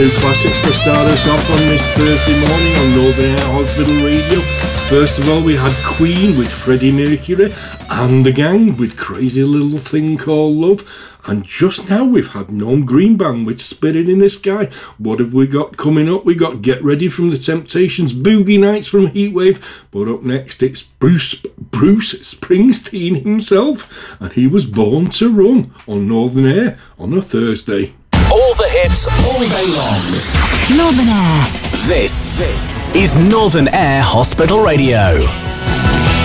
two classics to start us off on this Thursday morning on Northern Air Hospital Radio. First of all, we had Queen with Freddie Mercury and the Gang with Crazy Little Thing Called Love. And just now we've had Norm Greenbaum with Spirit in the Sky. What have we got coming up? We got Get Ready from the Temptations, Boogie Nights from Heatwave. But up next it's Bruce Springsteen himself. And he was born to run on Northern Air on a Thursday. All the hits, all day long. Northern Air. This is Northern Air Hospital Radio.